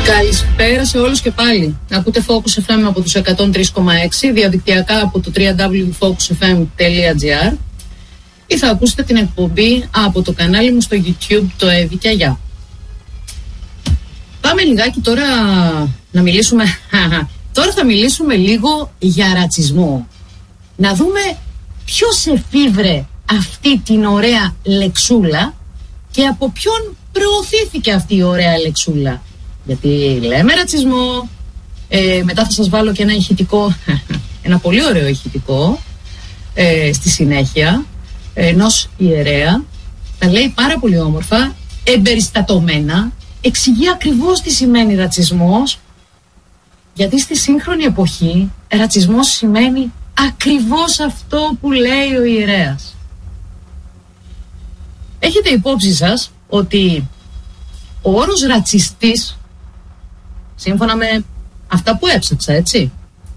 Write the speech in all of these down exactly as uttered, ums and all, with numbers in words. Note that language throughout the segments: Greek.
Καλησπέρα σε όλους και πάλι. Ακούτε Focus εφ εμ από τους εκατόν τρία κόμμα έξι, διαδικτυακά από το double-u double-u double-u τελεία focus f m τελεία g r ή θα ακούσετε την εκπομπή από το κανάλι μου στο YouTube, το Εύη και Αγιά. Πάμε λιγάκι τώρα να μιλήσουμε. Τώρα θα μιλήσουμε λίγο για ρατσισμό. Να δούμε ποιος εφήβρε αυτή την ωραία λεξούλα και από ποιον προωθήθηκε αυτή η ωραία λεξούλα. Γιατί λέμε ρατσισμό, ε, μετά θα σας βάλω και ένα ηχητικό, ένα πολύ ωραίο ηχητικό ε, στη συνέχεια ενός ιερέα. Τα λέει πάρα πολύ όμορφα, εμπεριστατωμένα, εξηγεί ακριβώς τι σημαίνει ρατσισμός, γιατί στη σύγχρονη εποχή ρατσισμός σημαίνει ακριβώς αυτό που λέει ο ιερέας. Έχετε υπόψη σας ότι ο όρος ρατσιστής, σύμφωνα με αυτά που έψαξα, έτσι,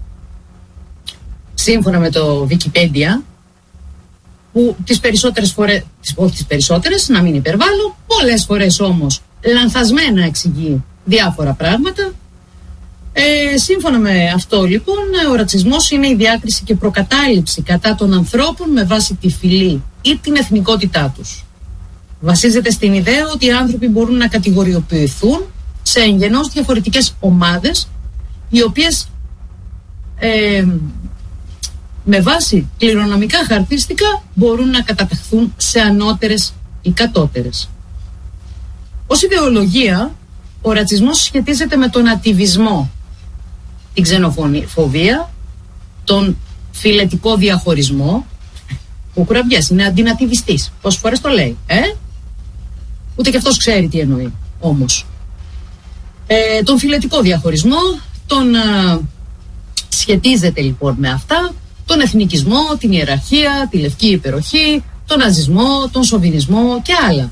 σύμφωνα με το Wikipedia, που τις περισσότερες φορές, όχι τις περισσότερες, να μην υπερβάλλω, πολλές φορές όμως λανθασμένα εξηγεί διάφορα πράγματα. Ε, σύμφωνα με αυτό λοιπόν, ο ρατσισμός είναι η διάκριση και προκατάληψη κατά των ανθρώπων με βάση τη φυλή ή την εθνικότητά τους. Βασίζεται στην ιδέα ότι οι άνθρωποι μπορούν να κατηγοριοποιηθούν σε εγγενώς διαφορετικές ομάδες, οι οποίες ε, με βάση κληρονομικά χαρακτηριστικά μπορούν να καταταχθούν σε ανώτερες ή κατώτερες. Ως ιδεολογία, ο ρατσισμός σχετίζεται με τον ατιβισμό, την ξενοφοβία, τον φιλετικό διαχωρισμό. Ο Κουραμπιές είναι αντινατιβιστής. Πόσες φορές το λέει, ε? Ούτε και αυτός ξέρει τι εννοεί, όμως. Ε, τον φιλετικό διαχωρισμό, τον α, σχετίζεται λοιπόν με αυτά, τον εθνικισμό, την ιεραρχία, τη λευκή υπεροχή, τον ναζισμό, τον σοβινισμό και άλλα.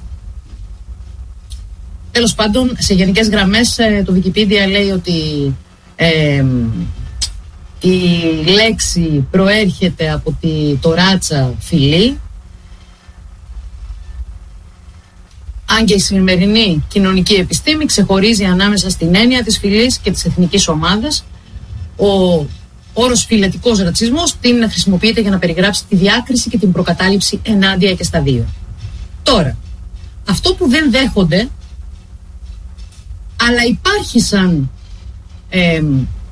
Τέλος πάντων, σε γενικές γραμμές το Wikipedia λέει ότι ε, η λέξη προέρχεται από τη, το ράτσα φυλή, αν και η σημερινή κοινωνική επιστήμη ξεχωρίζει ανάμεσα στην έννοια της φυλής και της εθνικής ομάδας. Ο όρος φυλετικός ρατσισμός την χρησιμοποιείται για να περιγράψει τη διάκριση και την προκατάληψη ενάντια και στα δύο. Τώρα, αυτό που δεν δέχονται, αλλά υπάρχει σαν ε,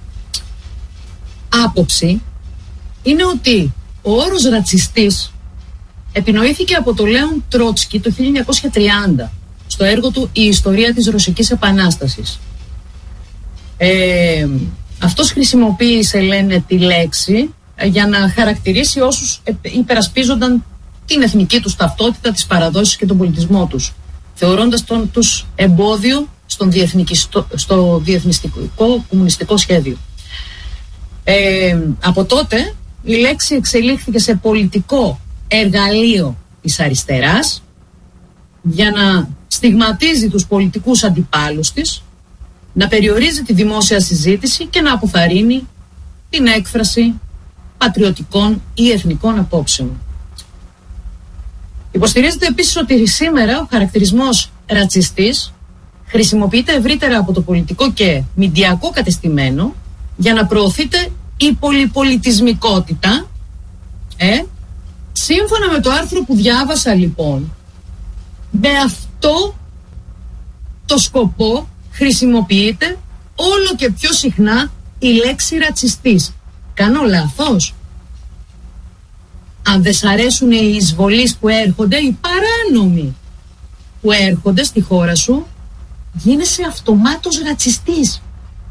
άποψη, είναι ότι ο όρος ρατσιστής επινοήθηκε από το Λέον Τρότσκι το χίλια εννιακόσια τριάντα στο έργο του «Η ιστορία της Ρωσικής Επανάστασης». Ε, αυτός χρησιμοποίησε, λένε, τη λέξη για να χαρακτηρίσει όσους υπερασπίζονταν την εθνική τους ταυτότητα, τις παραδόσεις και τον πολιτισμό τους, θεωρώντας τον, τους εμπόδιο στον στο διεθνιστικό κομμουνιστικό σχέδιο. Ε, από τότε η λέξη εξελίχθηκε σε πολιτικό εργαλείο της αριστεράς για να στιγματίζει τους πολιτικούς αντιπάλους της, να περιορίζει τη δημόσια συζήτηση και να αποθαρρύνει την έκφραση πατριωτικών ή εθνικών απόψεων. Υποστηρίζεται επίσης ότι σήμερα ο χαρακτηρισμός ρατσιστής χρησιμοποιείται ευρύτερα από το πολιτικό και μηντιακό κατεστημένο για να προωθείται η πολυπολιτισμικότητα. Ε, σύμφωνα με το άρθρο που διάβασα λοιπόν, με αυτό το σκοπό χρησιμοποιείται όλο και πιο συχνά η λέξη ρατσιστής. Κάνω λάθος? Αν δεν σ' αρέσουν οι εισβολείς που έρχονται, οι παράνομοι που έρχονται στη χώρα σου, γίνεσαι αυτομάτως ρατσιστής.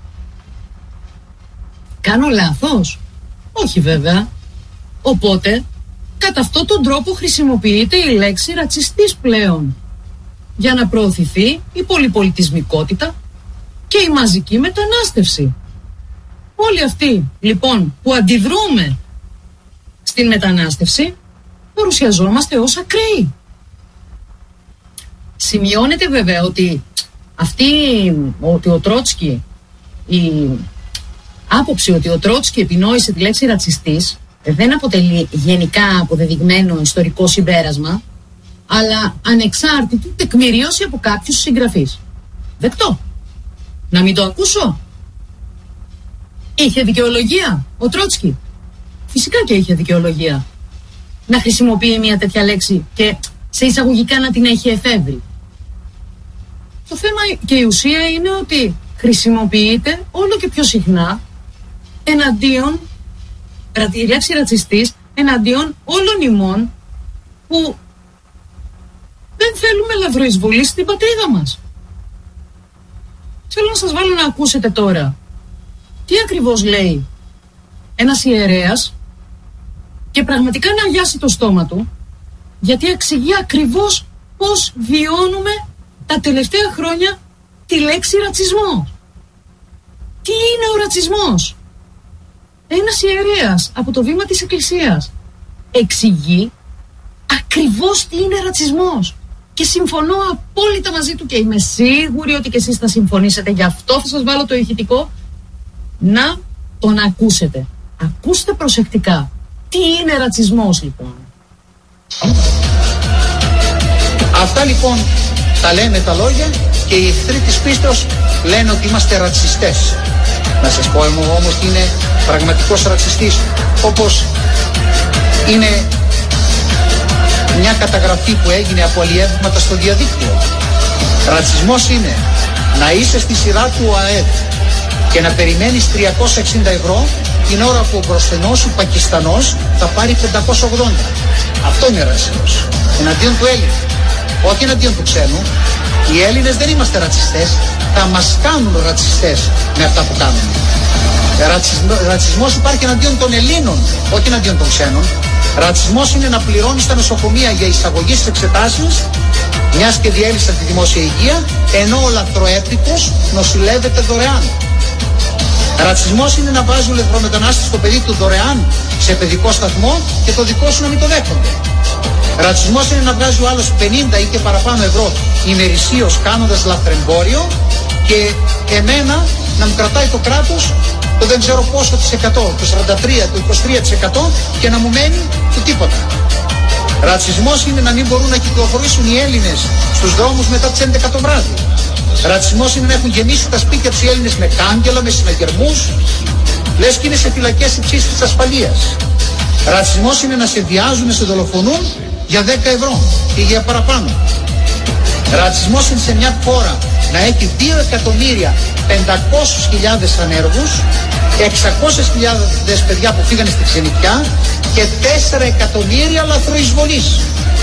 Κάνω λάθος? Όχι βέβαια. Οπότε, κατά αυτόν τον τρόπο χρησιμοποιείται η λέξη ρατσιστής πλέον για να προωθηθεί η πολυπολιτισμικότητα και η μαζική μετανάστευση. Όλοι αυτοί λοιπόν που αντιδρούμε στην μετανάστευση παρουσιαζόμαστε ως ακραίοι. Σημειώνεται βέβαια ότι αυτή, ότι ο Τρότσκι, η άποψη ότι ο Τρότσκι επινόησε τη λέξη ρατσιστής δεν αποτελεί γενικά αποδεδειγμένο ιστορικό συμπέρασμα, αλλά ανεξάρτητη τεκμηρίωση από κάποιους συγγραφείς. Δεκτό. Να μην το ακούσω? Είχε δικαιολογία ο Τρότσκι? Φυσικά και είχε δικαιολογία να χρησιμοποιεί μια τέτοια λέξη και σε εισαγωγικά να την έχει εφεύρει. Το θέμα και η ουσία είναι ότι χρησιμοποιείται όλο και πιο συχνά εναντίον, η λέξη ρατσιστής, εναντίον όλων ημών που δεν θέλουμε λαδροεισβολή στην πατρίδα μας. Θέλω να σας βάλω να ακούσετε τώρα τι ακριβώς λέει ένας ιερέας και πραγματικά να αγιάσει το στόμα του, γιατί εξηγεί ακριβώς πώς βιώνουμε τα τελευταία χρόνια τη λέξη ρατσισμό. Τι είναι ο ρατσισμός? Ένας ιερέας από το βήμα της Εκκλησίας εξηγεί ακριβώς τι είναι ρατσισμός. Και συμφωνώ απόλυτα μαζί του και είμαι σίγουρη ότι και εσείς θα συμφωνήσετε. Γι' αυτό θα σας βάλω το ηχητικό να τον ακούσετε. Ακούστε προσεκτικά. Τι είναι ρατσισμός λοιπόν? Αυτά λοιπόν τα λένε τα λόγια και οι εχθροί της πίστεως λένε ότι είμαστε ρατσιστές. Να σας πω όμως τι είναι πραγματικός ρατσιστής, όπως είναι μια καταγραφή που έγινε από αλλιεύματα στο διαδίκτυο. Ρατσισμός είναι να είσαι στη σειρά του ΟΑΕΔ και να περιμένεις τριακόσια εξήντα ευρώ την ώρα που ο μπροστενός σου Πακιστανός θα πάρει πεντακόσια ογδόντα. Αυτό είναι ρατσισμός. Εναντίον του Έλληνα. Όχι εναντίον του ξένου. Οι Έλληνες δεν είμαστε ρατσιστές. Θα μας κάνουν ρατσιστές με αυτά που κάνουν. Ρατσισμός, ρατσισμός υπάρχει εναντίον των Ελλήνων, όχι εναντίον των ξένων. Ρατσισμός είναι να πληρώνεις τα νοσοκομεία για εισαγωγή στις εξετάσεις, μιας και διέλυσαν τη δημόσια υγεία, ενώ ο λαθροέπικος νοσηλεύεται δωρεάν. Ρατσισμός είναι να βάζει ο λαθρομετανάστης το παιδί του δωρεάν σε παιδικό σταθμό και το δικό σου να μην το δέχονται. Ρατσισμός είναι να βγάζει ο άλλος πενήντα ή και παραπάνω ευρώ ημερησίως κάνοντας λαθρεμπόριο και εμένα να μου κρατάει το κράτος το δεν ξέρω πόσο της εκατό, το σαράντα τρία, το είκοσι τρία τοις εκατό και να μου μένει το τίποτα. Ρατσισμός είναι να μην μπορούν να κυκλοφορήσουν οι Έλληνες στους δρόμους μετά τις έντεκα το βράδυ. Ρατσισμός είναι να έχουν γεμίσει τα σπίτια τους οι Έλληνες με κάγκελα, με συναγερμούς, λες και είναι σε φυλακές υψής της ασφαλείας. Ρατσισμός είναι να σε βιάζουν, να σε δολοφονούν για δέκα ευρώ και για παραπάνω. Ρατσισμός είναι σε μια χώρα να έχει δύο εκατομμύρια πεντακόσιες χιλιάδες ανέργους, εξακόσιες χιλιάδες παιδιά που φύγανε στη ξενιτιά και τέσσερα εκατομμύρια λαθροεισβολείς.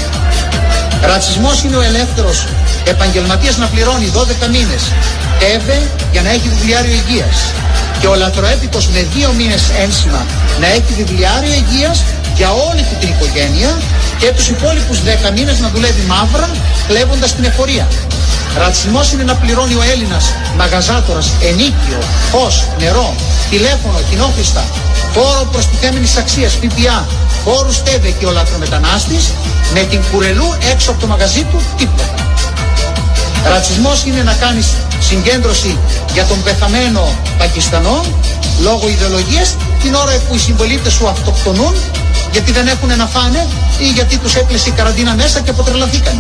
Ρατσισμός είναι ο ελεύθερος επαγγελματίας να πληρώνει δώδεκα μήνες ΕΒΕ για να έχει βιβλιάριο υγείας και ο λαθροέπικος με δύο μήνες ένσημα να έχει βιβλιάριο υγείας για όλη του την οικογένεια και τους υπόλοιπους δέκα μήνες να δουλεύει μαύρα κλέβοντας την εφορία. Ρατσισμός είναι να πληρώνει ο Έλληνας μαγαζάτορας ενίκιο, φως, νερό, τηλέφωνο, κοινόχρηστα, φόρο προστιθέμενης αξίας, ΦΠΑ, φόρους ΤΕΒΕ και ο λαθρομετανάστης με την κουρελού έξω από το μαγαζί του τίποτα. Ρατσισμός είναι να κάνεις συγκέντρωση για τον πεθαμένο Πακιστανό λόγω ιδεολογίας την ώρα που οι συμπολίτες σου αυτοκτονούν γιατί δεν έχουν να φάνε ή γιατί τους έκλεισε η καραντίνα μέσα και αποτρελαθήκανε.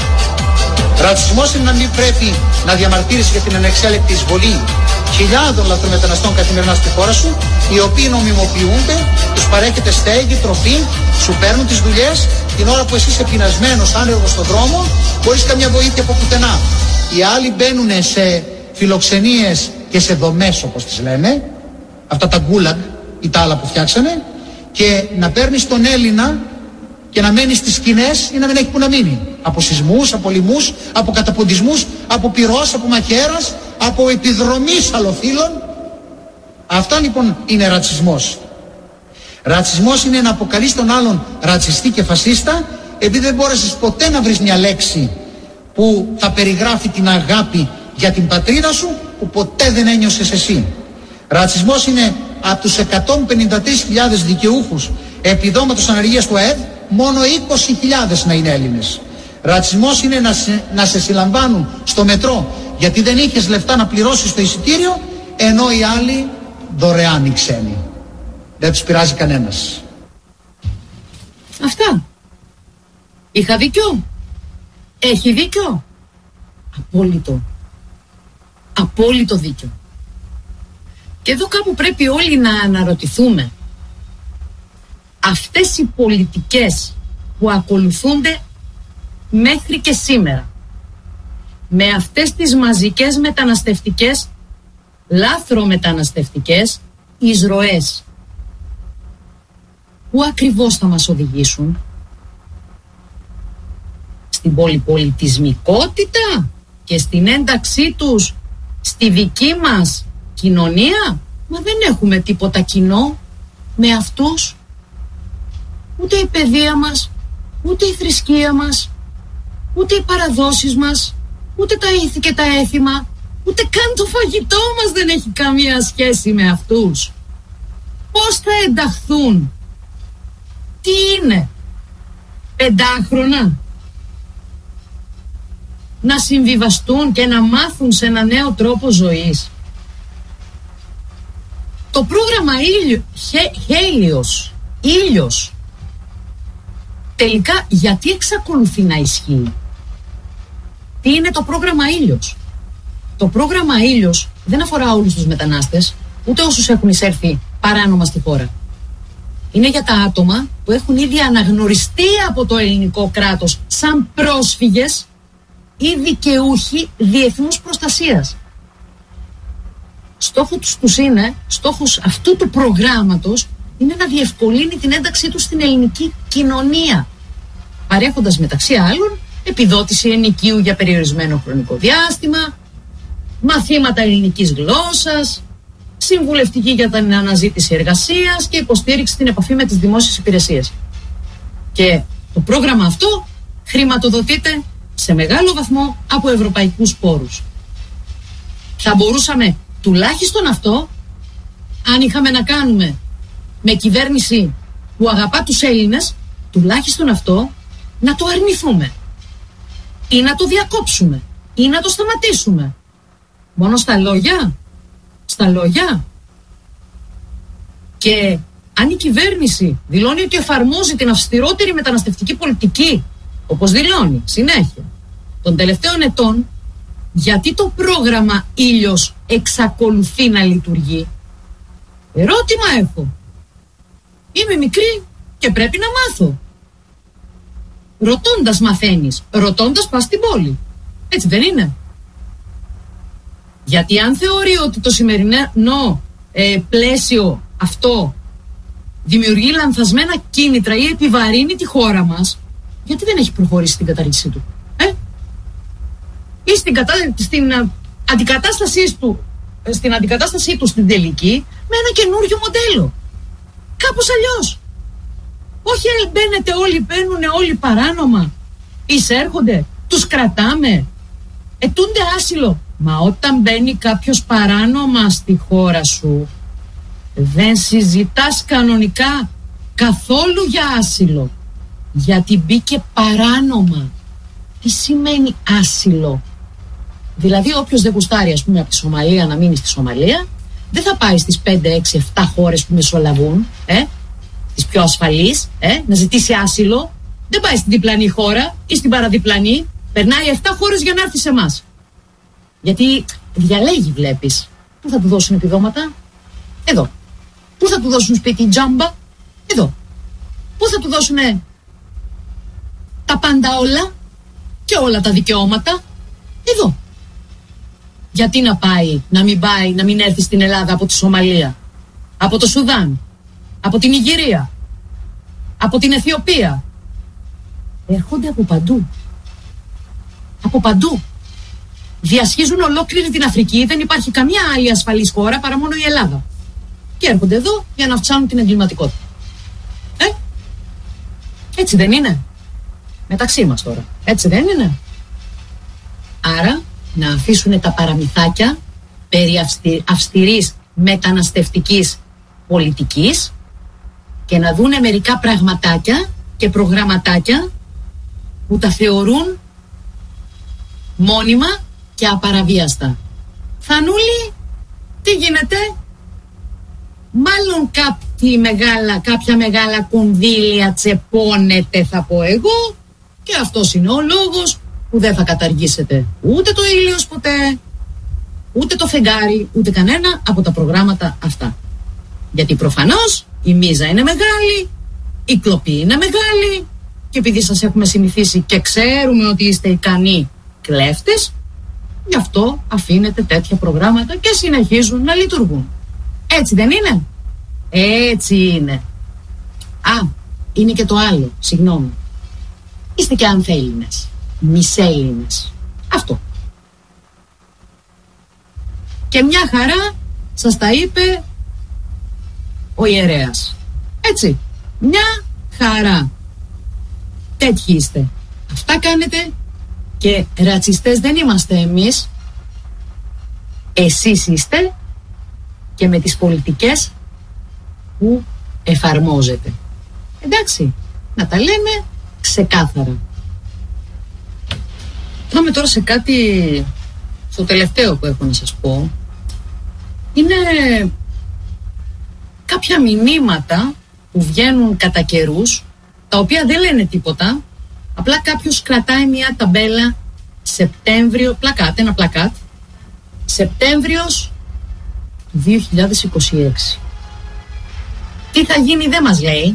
Ρατσισμός είναι να μην πρέπει να διαμαρτύρεις για την ανεξέλεκτη εισβολή χιλιάδων λαθρομεταναστών καθημερινά στη χώρα σου, οι οποίοι νομιμοποιούνται, τους παρέχεται στέγη, τροφή, σου παίρνουν τις δουλειές την ώρα που εσύ είσαι πεινασμένος, άνεργος στον δρόμο, χωρίς καμιά βοήθεια από πουθενά. Οι άλλοι μπαίνουν σε φιλοξενίες και σε δομές όπως τις λένε, αυτά τα γκούλαγκ ή τα άλλα που φτιάξανε, και να παίρνεις τον Έλληνα και να μένει στις σκηνές ή να μην έχει που να μείνει. Από σεισμούς, από λοιμούς, από καταποντισμούς, από πυρός, από μαχαίρας, από επιδρομής αλλοφύλων. Αυτά λοιπόν είναι ρατσισμός. Ρατσισμός είναι να αποκαλείς τον άλλον ρατσιστή και φασίστα επειδή δεν μπόρεσες ποτέ να βρεις μια λέξη που θα περιγράφει την αγάπη για την πατρίδα σου που ποτέ δεν ένιωσες εσύ. Ρατσισμός είναι από τους εκατόν πενήντα τρεις χιλιάδες δικαιούχους επιδόματος ανεργίας του ΑΕΔ μόνο είκοσι χιλιάδες να είναι Έλληνες. Ρατσισμός είναι να σε, να σε συλλαμβάνουν στο μετρό γιατί δεν είχες λεφτά να πληρώσεις το εισιτήριο ενώ οι άλλοι δωρεάν οι ξένοι. Δεν τους πειράζει κανένας. Αυτά. Είχα δίκιο. Έχει δίκιο. Απόλυτο. απόλυτο δίκιο. Και εδώ κάπου πρέπει όλοι να αναρωτηθούμε. Αυτές οι πολιτικές που ακολουθούνται μέχρι και σήμερα, με αυτές τις μαζικές μεταναστευτικές, λάθρομεταναστευτικές εισρωές, πού ακριβώς θα μας οδηγήσουν? Στην πολυπολιτισμικότητα και στην ένταξή τους στη δική μας κοινωνία? Μα δεν έχουμε τίποτα κοινό με αυτούς. Ούτε η παιδεία μας, ούτε η θρησκεία μας, ούτε οι παραδόσεις μας, ούτε τα ήθη και τα έθιμα, ούτε καν το φαγητό μας δεν έχει καμία σχέση με αυτούς. Πώς θα ενταχθούν? Τι είναι? Πεντάχρονα? Να συμβιβαστούν και να μάθουν σε ένα νέο τρόπο ζωής? Το πρόγραμμα ήλιο, χέ, Χέλιος, ήλιος, τελικά γιατί εξακολουθεί να ισχύει? Τι είναι το πρόγραμμα ήλιος? Το πρόγραμμα ήλιος δεν αφορά όλους τους μετανάστες, ούτε όσους έχουν εισέρθει παράνομα στη χώρα. Είναι για τα άτομα που έχουν ήδη αναγνωριστεί από το ελληνικό κράτος σαν πρόσφυγες ή δικαιούχοι διεθνούς προστασίας. Στόχος τους είναι, στόχος αυτού του προγράμματος είναι να διευκολύνει την ένταξή τους στην ελληνική κοινωνία, παρέχοντας μεταξύ άλλων επιδότηση ενοικίου για περιορισμένο χρονικό διάστημα, μαθήματα ελληνικής γλώσσας, συμβουλευτική για την αναζήτηση εργασίας και υποστήριξη στην επαφή με τις δημόσιες υπηρεσίες. Και το πρόγραμμα αυτό χρηματοδοτείται σε μεγάλο βαθμό από ευρωπαϊκούς πόρους. Θα μπορούσαμε τουλάχιστον αυτό, αν είχαμε να κάνουμε με κυβέρνηση που αγαπά τους Έλληνες, τουλάχιστον αυτό να το αρνηθούμε ή να το διακόψουμε ή να το σταματήσουμε. Μόνο στα λόγια? Στα λόγια? Και αν η κυβέρνηση δηλώνει ότι εφαρμόζει την αυστηρότερη μεταναστευτική πολιτική, όπως δηλώνει συνέχεια των τελευταίων ετών, γιατί το πρόγραμμα Ήλιος εξακολουθεί να λειτουργεί? Ερώτημα έχω. Είμαι μικρή και πρέπει να μάθω. Ρωτώντας μαθαίνεις, ρωτώντας πας στην πόλη. Έτσι δεν είναι? Γιατί αν θεωρεί ότι το σημερινό ε, πλαίσιο αυτό δημιουργεί λανθασμένα κίνητρα ή επιβαρύνει τη χώρα μας, γιατί δεν έχει προχωρήσει στην κατάργησή του? Ε? Ή στην, κατα... στην, α, αντικατάστασή του, στην αντικατάστασή του στην τελική με ένα καινούριο μοντέλο. Κάπως αλλιώς. Όχι μπαίνετε όλοι, μπαίνουν όλοι παράνομα, εισέρχονται, τους κρατάμε, αιτούνται άσυλο. Μα όταν μπαίνει κάποιος παράνομα στη χώρα σου, δεν συζητάς κανονικά καθόλου για άσυλο, γιατί μπήκε παράνομα. Τι σημαίνει άσυλο? Δηλαδή όποιος δεν γουστάρει, ας πούμε, από τη Σομαλία να μείνει στη Σομαλία, δεν θα πάει στις πέντε, έξι, επτά χώρες που μεσολαβούν, ε, τις πιο ασφαλείς, ε, να ζητήσει άσυλο. Δεν πάει στην διπλανή χώρα ή στην παραδιπλανή, περνάει επτά χώρες για να έρθει σε εμάς. Γιατί διαλέγει, βλέπεις. Πού θα του δώσουν επιδόματα? Εδώ. Πού θα του δώσουν σπίτι, τζάμπα? Εδώ. Πού θα του δώσουν τα πάντα όλα και όλα τα δικαιώματα? Εδώ. Γιατί να πάει, να μην πάει, να μην έρθει στην Ελλάδα από τη Σομαλία, από το Σουδάν, από την Ιγυρία, από την Αιθιοπία? Έρχονται από παντού. Από παντού. Διασχίζουν ολόκληρη την Αφρική, δεν υπάρχει καμία άλλη ασφαλής χώρα παρά μόνο η Ελλάδα. Και έρχονται εδώ για να αυξάνουν την εγκληματικότητα. Ε? Έτσι δεν είναι? Μεταξύ μας τώρα. Έτσι δεν είναι? Άρα να αφήσουν τα παραμυθάκια περί αυστη, αυστηρής μεταναστευτικής πολιτικής και να δούνε μερικά πραγματάκια και προγραμματάκια που τα θεωρούν μόνιμα και απαραβίαστα. Θανούλη, τι γίνεται? Μάλλον κάποια μεγάλα, κάποια μεγάλα κονδύλια τσεπώνεται, θα πω εγώ, και αυτός είναι ο λόγος που δεν θα καταργήσετε ούτε το Ήλιος ποτέ, ούτε το φεγγάρι, ούτε κανένα από τα προγράμματα αυτά. Γιατί προφανώς η μίζα είναι μεγάλη, η κλοπή είναι μεγάλη και επειδή σας έχουμε συνηθίσει και ξέρουμε ότι είστε ικανοί κλέφτες, γι' αυτό αφήνετε τέτοια προγράμματα και συνεχίζουν να λειτουργούν. Έτσι δεν είναι? Έτσι είναι. Α, είναι και το άλλο, συγγνώμη. Είστε και ανθέλληνες, μισέλληνες. Αυτό. Και μια χαρά σας τα είπε ο ιερέας. Έτσι, μια χαρά. Τέτοιοι είστε. Αυτά κάνετε και ρατσιστές δεν είμαστε εμείς. Εσείς είστε και με τις πολιτικές που εφαρμόζετε. Εντάξει, να τα λέμε ξεκάθαρα. Πάμε τώρα σε κάτι, στο τελευταίο που έχω να σας πω. Είναι κάποια μηνύματα που βγαίνουν κατά καιρούς, τα οποία δεν λένε τίποτα, απλά κάποιος κρατάει μια ταμπέλα Σεπτέμβριο, πλακάτ, ένα πλακάτ, Σεπτέμβριος δύο χιλιάδες είκοσι έξι. Τι θα γίνει δεν μας λέει.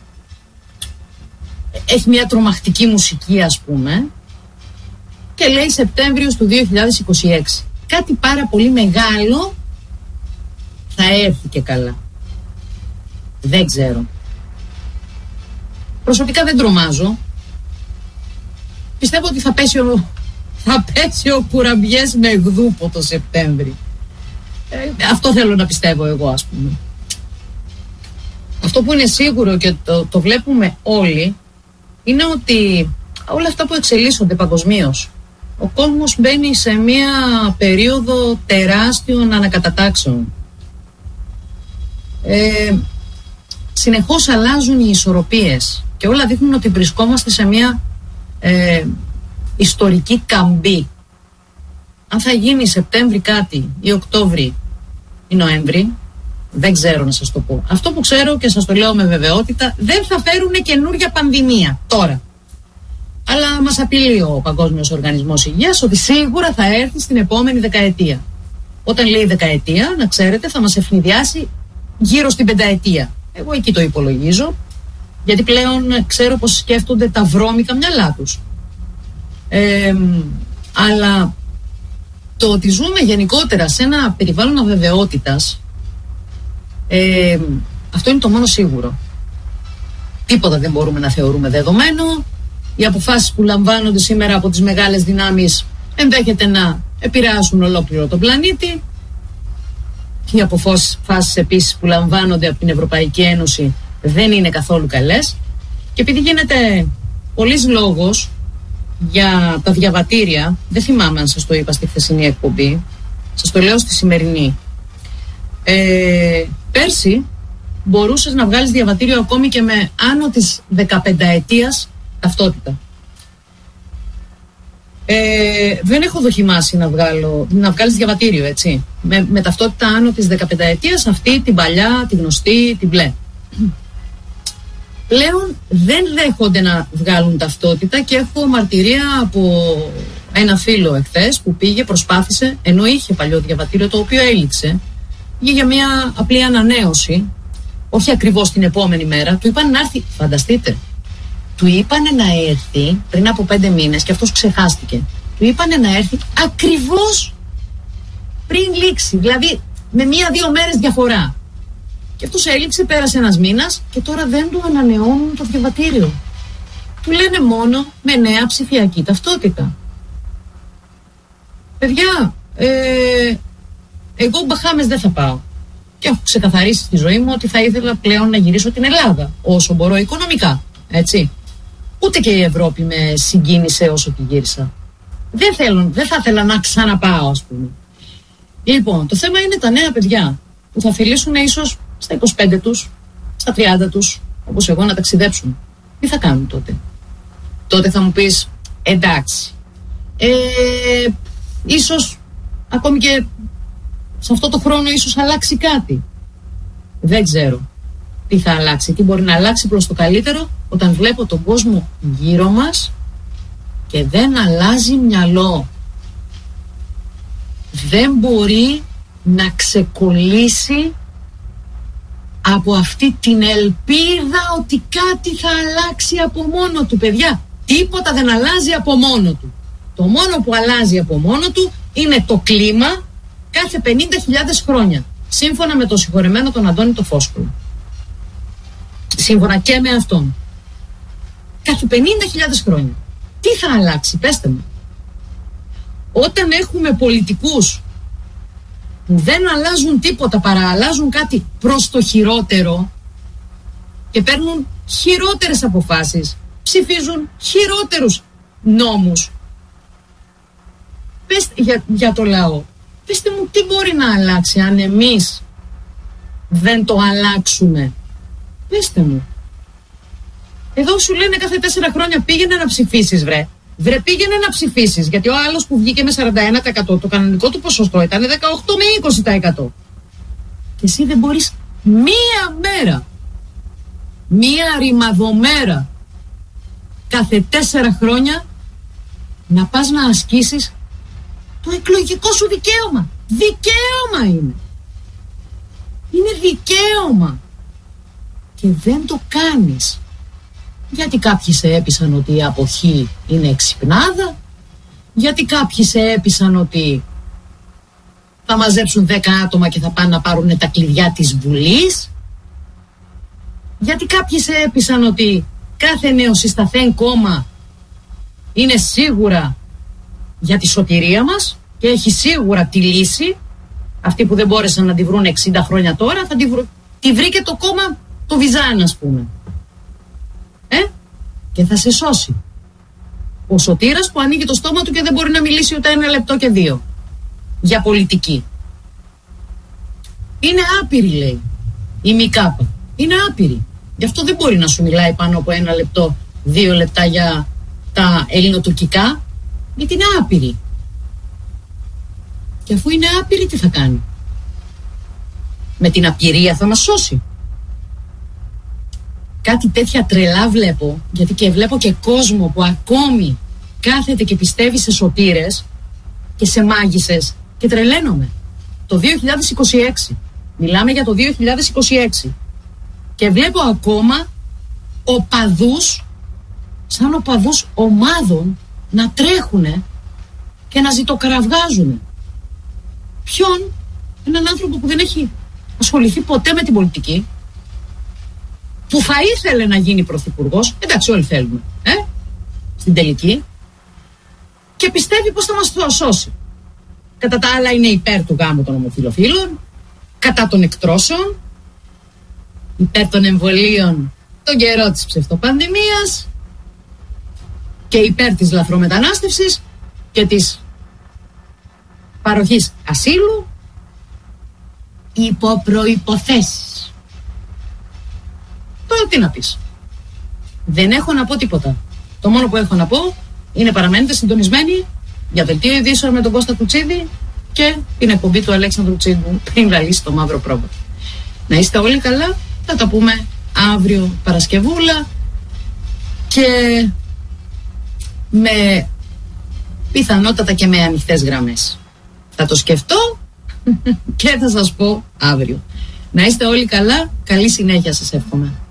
Έχει μια τρομακτική μουσική, ας πούμε, και λέει Σεπτέμβριος του δύο χιλιάδες είκοσι έξι. Κάτι πάρα πολύ μεγάλο θα έρθει και καλά. Δεν ξέρω. Προσωπικά δεν τρομάζω. Πιστεύω ότι θα πέσει ο, θα πέσει ο Κουραμπιές με γδούπο το Σεπτέμβρη. Ε, αυτό θέλω να πιστεύω εγώ, ας πούμε. Αυτό που είναι σίγουρο και το, το βλέπουμε όλοι είναι ότι όλα αυτά που εξελίσσονται παγκοσμίως, ο κόσμος μπαίνει σε μια περίοδο τεράστιων ανακατατάξεων. Ε, συνεχώς αλλάζουν οι ισορροπίες και όλα δείχνουν ότι βρισκόμαστε σε μια ε, ιστορική καμπή. Αν θα γίνει Σεπτέμβρη κάτι ή Οκτώβρη ή Νοέμβρη, δεν ξέρω να σας το πω. Αυτό που ξέρω και σας το λέω με βεβαιότητα, δεν θα φέρουν καινούργια πανδημία τώρα. Αλλά μας απειλεί ο Παγκόσμιος Οργανισμός Υγείας ότι σίγουρα θα έρθει στην επόμενη δεκαετία. Όταν λέει δεκαετία, να ξέρετε, θα μας ευνηδιάσει γύρω στην πενταετία. Εγώ εκεί το υπολογίζω, γιατί πλέον ξέρω πως σκέφτονται τα βρώμικα μυαλά τους. Ε, αλλά το ότι ζούμε γενικότερα σε ένα περιβάλλον αβεβαιότητας, ε, αυτό είναι το μόνο σίγουρο. Τίποτα δεν μπορούμε να θεωρούμε δεδομένο. Οι αποφάσεις που λαμβάνονται σήμερα από τις μεγάλες δυνάμεις ενδέχεται να επηρεάσουν ολόκληρο τον πλανήτη. Οι αποφάσεις επίσης που λαμβάνονται από την Ευρωπαϊκή Ένωση δεν είναι καθόλου καλές. Και επειδή γίνεται πολλής λόγος για τα διαβατήρια, δεν θυμάμαι αν σας το είπα στη χθεσινή εκπομπή, σας το λέω στη σημερινή. Ε, πέρσι μπορούσες να βγάλεις διαβατήριο ακόμη και με άνω της δεκαπενταετίας ταυτότητα. Ε, δεν έχω δοκιμάσει να, βγάλω, να βγάλεις διαβατήριο, έτσι, με, με ταυτότητα άνω της δεκαπενταετίας, αυτή την παλιά, τη γνωστή, την μπλε. Πλέον δεν δέχονται να βγάλουν ταυτότητα και έχω μαρτυρία από ένα φίλο εχθές που πήγε, προσπάθησε, ενώ είχε παλιό διαβατήριο το οποίο έληξε, για μια απλή ανανέωση, όχι ακριβώς την επόμενη μέρα, του είπαν να έρθει, φανταστείτε, του είπανε να έρθει πριν από πέντε μήνες και αυτός ξεχάστηκε. Του είπανε να έρθει ακριβώς πριν λήξει, δηλαδή με μία-δύο μέρες διαφορά. Και αυτός έληξε, πέρασε ένας μήνας και τώρα δεν του ανανεώνουν το διαβατήριο. Του λένε μόνο με νέα ψηφιακή ταυτότητα. Παιδιά, ε, εγώ Μπαχάμες δεν θα πάω. Και έχω ξεκαθαρίσει στη ζωή μου ότι θα ήθελα πλέον να γυρίσω την Ελλάδα όσο μπορώ οικονομικά, έτσι. Ούτε και η Ευρώπη με συγκίνησε όσο τη γύρισα. Δεν θέλω, δεν θα ήθελα να ξαναπάω, ας πούμε. Λοιπόν, το θέμα είναι τα νέα παιδιά που θα θελήσουν ίσως στα είκοσι πέντε τους, στα τριάντα τους, όπως εγώ, να ταξιδέψουν. Τι θα κάνουν τότε? Τότε θα μου πεις, εντάξει, ε, ίσως ακόμη και σε αυτό το χρόνο ίσως αλλάξει κάτι. Δεν ξέρω τι θα αλλάξει, τι μπορεί να αλλάξει προς το καλύτερο όταν βλέπω τον κόσμο γύρω μας και δεν αλλάζει μυαλό. δεν μπορεί να ξεκολλήσει από αυτή την ελπίδα ότι κάτι θα αλλάξει από μόνο του, παιδιά. Τίποτα δεν αλλάζει από μόνο του. Το μόνο που αλλάζει από μόνο του είναι το κλίμα κάθε πενήντα χιλιάδες χρόνια, σύμφωνα με το συγχωρεμένο τον Αντώνη το Φόσκολο. Σύμφωνα και με αυτόν. Κάθε πενήντα χιλιάδες χρόνια. Τι θα αλλάξει, πέστε μου. Όταν έχουμε πολιτικούς που δεν αλλάζουν τίποτα, παρά αλλάζουν κάτι προς το χειρότερο και παίρνουν χειρότερες αποφάσεις, ψηφίζουν χειρότερους νόμους. Πες για, για το λαό. Πεςτε μου τι μπορεί να αλλάξει αν εμείς δεν το αλλάξουμε. Πεςτε μου. Εδώ σου λένε κάθε τέσσερα χρόνια πήγαινε να ψηφίσεις, βρε. Βρε, πήγαινε να ψηφίσεις, γιατί ο άλλος που βγήκε με σαράντα ένα τοις εκατό, το κανονικό του ποσοστό ήταν δεκαοκτώ με είκοσι τοις εκατό. Και εσύ δεν μπορείς μία μέρα, μία ρημαδομέρα κάθε τέσσερα χρόνια να πας να ασκήσεις το εκλογικό σου δικαίωμα. Δικαίωμα είναι. Είναι δικαίωμα. Και δεν το κάνεις. Γιατί κάποιοι σε έπεισαν ότι η αποχή είναι εξυπνάδα, γιατί κάποιοι σε έπεισαν ότι θα μαζέψουν δέκα άτομα και θα πάνε να πάρουν τα κλειδιά της Βουλής, γιατί κάποιοι σε έπεισαν ότι κάθε νεοσυσταθέν κόμμα είναι σίγουρα για τη σωτηρία μας και έχει σίγουρα τη λύση. Αυτοί που δεν μπόρεσαν να τη βρουν εξήντα χρόνια τώρα θα τη, βρω... τη βρει και το κόμμα το Βυζάν, ας πούμε. Ε? Και θα σε σώσει. Ο σωτήρας που ανοίγει το στόμα του και δεν μπορεί να μιλήσει ούτε ένα λεπτό και δύο για πολιτική. Είναι άπειρη, λέει η Μικάπα. Είναι άπειρη. Γι' αυτό δεν μπορεί να σου μιλάει πάνω από ένα λεπτό, δύο λεπτά για τα ελληνοτουρκικά, γιατί είναι άπειρη. Και αφού είναι άπειρη, τι θα κάνει? Με την απειρία θα μας σώσει? Κάτι τέτοια τρελά βλέπω, γιατί και βλέπω και κόσμο που ακόμη κάθεται και πιστεύει σε σωτήρες και σε μάγισσες και τρελαίνομαι. Το δύο χιλιάδες είκοσι έξι, μιλάμε για το δύο χιλιάδες είκοσι έξι, και βλέπω ακόμα οπαδούς, σαν οπαδούς ομάδων, να τρέχουνε και να ζητοκραυγάζουνε. Ποιον? Έναν άνθρωπο που δεν έχει ασχοληθεί ποτέ με την πολιτική, που θα ήθελε να γίνει πρωθυπουργός, εντάξει όλοι θέλουμε, ε, στην τελική, και πιστεύει πως θα μας το σώσει. Κατά τα άλλα είναι υπέρ του γάμου των ομοφυλοφίλων, κατά των εκτρώσεων, υπέρ των εμβολίων τον καιρό της ψευτοπανδημίας και υπέρ της λαθρομετανάστευσης και της παροχής ασύλου υπό προϋποθέσεις. Τώρα τι να πεις? Δεν έχω να πω τίποτα. Το μόνο που έχω να πω είναι παραμένετε συντονισμένοι για δελτίο ειδήσεων με τον Κώστα Τουτσίδη και την εκπομπή του Αλέξανδρου Τσίγκου πριν λαλήσει το μαύρο πρόβατο. Να είστε όλοι καλά. Θα τα πούμε αύριο Παρασκευούλα και με πιθανότατα και με ανοιχτές γραμμές. Θα το σκεφτώ και θα σας πω αύριο. Να είστε όλοι καλά. Καλή συνέχεια σας εύχομαι.